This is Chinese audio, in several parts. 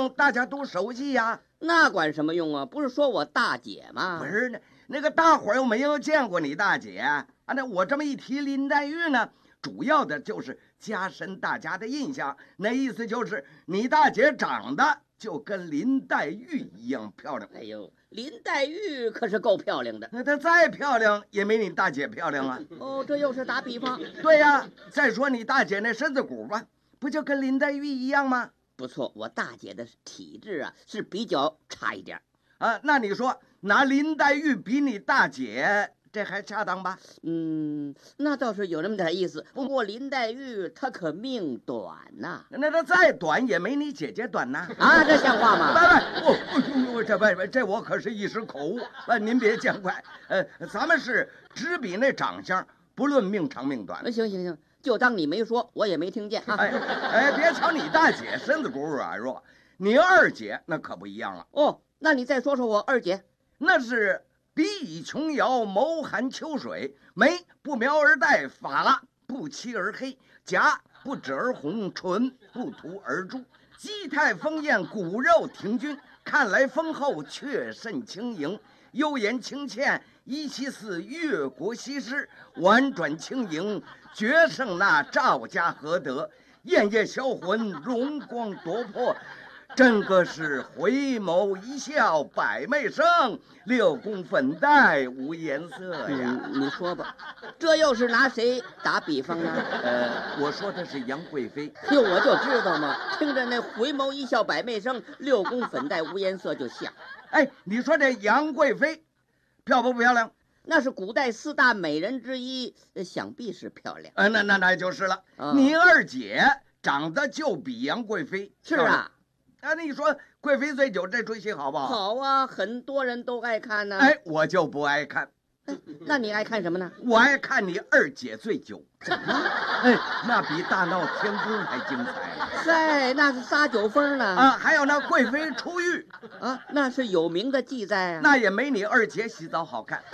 名大家都熟悉呀。 那管什么用啊？不是说我大姐吗？ 不是呢，那个大伙儿又没有见过你大姐啊。那我这么一提林黛玉呢，主要的就是加深大家的印象。那意思就是你大姐长得就跟林黛玉一样漂亮。 哎呦，林黛玉可是够漂亮的。 那她再漂亮也没你大姐漂亮啊。 哦，这又是打比方。 对呀，再说你大姐那身子骨吧，不就跟林黛玉一样吗？ 不错，我大姐的体质啊是比较差一点啊。那你说拿林黛玉比你大姐，这还恰当吧？ 那倒是有那么点意思。不过林黛玉她可命短呐， 那她再短也没你姐姐短呐。 啊，这像话吗？ 这我可是一时口误，您别见怪。咱们是只比那长相，不论命长命短。 行，就当你没说，我也没听见啊。 别瞧你大姐身子骨软弱，你二姐那可不一样了。 哦，那你再说说我二姐。 那是鼻倚琼瑶，眸含秋水，眉不描而黛，发蜡不漆而黑，颊不脂而红，唇不涂而朱，肌态丰艳，骨肉挺均，看来丰厚，却甚轻盈。幽言清倩，依稀似越国西施，婉转轻盈，绝胜那赵家何德。艳艳销魂，容光夺魄，真个是回眸一笑百媚生，六宫粉黛无颜色呀。 你说吧，这又是拿谁打比方呢？ 我说的是杨贵妃。 哟，我就知道嘛，听着那回眸一笑百媚生，六宫粉黛无颜色就像。 你说这杨贵妃漂不漂亮？ 那是古代4大美人之一，想必是漂亮。 那就是了。你二姐长得就比杨贵妃是啊。 你说贵妃醉酒这出戏好不好？ 好啊，很多人都爱看呢。 我就不爱看。 那你爱看什么呢？ 我爱看你二姐醉酒。 怎么？ 那比大闹天宫还精彩。 嗨，那是撒酒疯呢。 还有那贵妃出狱那是有名的记载啊。 那也没你二姐洗澡好看。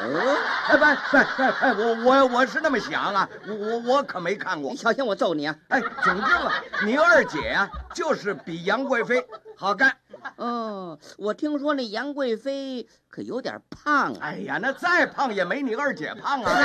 我是那么想啊，我可没看过。 你小心我揍你啊！ 总之吧，你二姐啊，就是比杨贵妃好看。 我听说那杨贵妃可有点胖。 那再胖也没你二姐胖啊。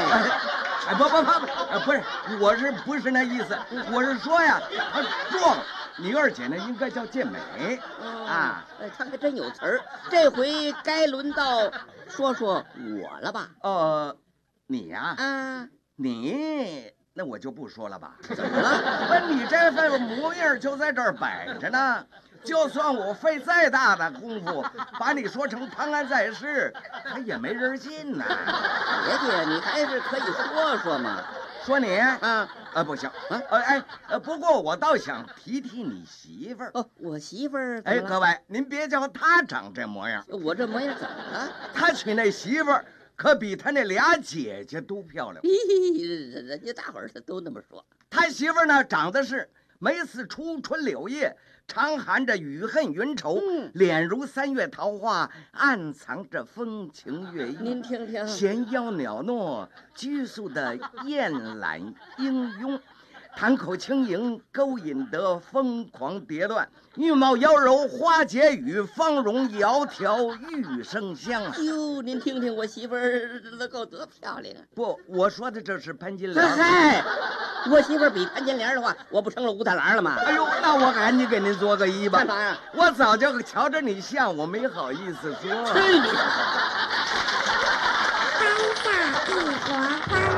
不是，我是不是那意思？我是说呀，她壮，你二姐呢应该叫健美她还真有词儿。这回该轮到说说我了吧？ 你呀？你那我就不说了吧。 怎么了？ 你这份模样就在这儿摆着呢。就算我费再大的功夫把你说成潘安在世，他也没人信呐。 姐，你还是可以说说嘛。 说你不行不过我倒想提提你媳妇儿。 我媳妇儿各位您别叫她长这模样。 我这模样怎么了？ 她娶那媳妇儿可比她那俩姐姐都漂亮。 人家大伙儿都那么说。 她媳妇儿呢长得是眉似初春柳叶，常含着雨恨云愁，脸如3月桃花，暗藏着风情月意。 您听听， 纤腰袅娜，拘束的艳懒英慵，谈口轻盈，勾引得疯狂蝶乱，玉貌妖娆花解语，芳容窈窕玉生香啊！ 哟，您听听我媳妇儿够多漂亮啊！ 不，我说的这是潘金莲。 我媳妇儿比潘金莲的话，我不成了武大郎了吗？ 那我赶紧给您做个揖吧。 干嘛呀？ 我早就瞧着你像，我没好意思说。 欢迎大帝国欢